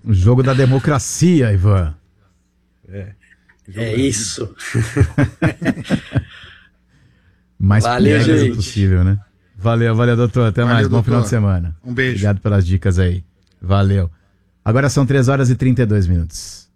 O jogo da democracia, Ivan. É isso. Mais Valeu, gente. possível, né? Valeu, doutor. Até mais. Bom final de semana. Um beijo. Obrigado pelas dicas aí. Valeu. Agora são 3 horas e 32 minutos.